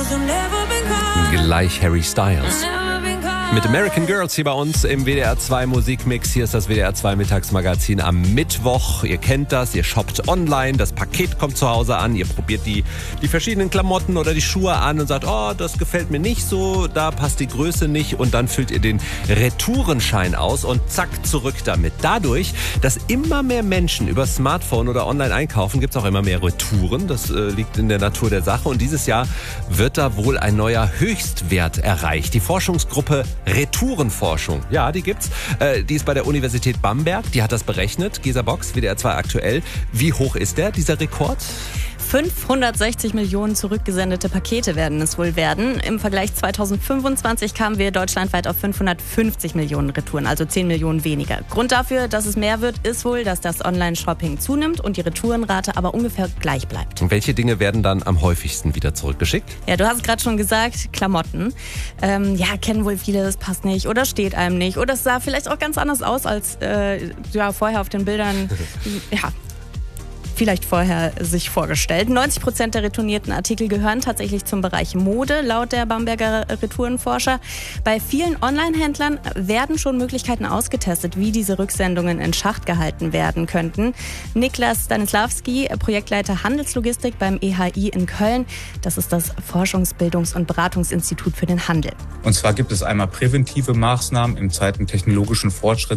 Gleich Harry Styles. Mit American Girls hier bei uns im WDR 2 Musikmix. Hier ist das WDR 2 Mittagsmagazin am Mittwoch. Ihr kennt das, ihr shoppt online, das Paket kommt zu Hause an, ihr probiert die verschiedenen Klamotten oder die Schuhe an und sagt, oh, das gefällt mir nicht so, da passt die Größe nicht, und dann füllt ihr den Retourenschein aus und zack, zurück damit. Dadurch, dass immer mehr Menschen über Smartphone oder online einkaufen, gibt es auch immer mehr Retouren. Das liegt in der Natur der Sache, und dieses Jahr wird da wohl ein neuer Höchstwert erreicht. Die Forschungsgruppe Retourenforschung, ja, die gibt's. Die ist bei der Universität Bamberg, die hat das berechnet. Gesa Box, WDR 2 aktuell. Wie hoch ist dieser Rekord? 560 Millionen zurückgesendete Pakete werden es wohl werden. Im Vergleich 2025 kamen wir deutschlandweit auf 550 Millionen Retouren, also 10 Millionen weniger. Grund dafür, dass es mehr wird, ist wohl, dass das Online-Shopping zunimmt und die Retourenrate aber ungefähr gleich bleibt. Und welche Dinge werden dann am häufigsten wieder zurückgeschickt? Ja, du hast gerade schon gesagt, Klamotten. Kennen wohl viele, das passt nicht oder steht einem nicht. Oder es sah vielleicht auch ganz anders aus als vorher auf den Bildern. Vielleicht vorher sich vorgestellt. 90% der retournierten Artikel gehören tatsächlich zum Bereich Mode, laut der Bamberger Retourenforscher. Bei vielen Online-Händlern werden schon Möglichkeiten ausgetestet, wie diese Rücksendungen in Schach gehalten werden könnten. Niklas Stanislawski, Projektleiter Handelslogistik beim EHI in Köln. Das ist das Forschungs-, Bildungs- und Beratungsinstitut für den Handel. Und zwar gibt es einmal präventive Maßnahmen im Zeiten technologischen Fortschritts.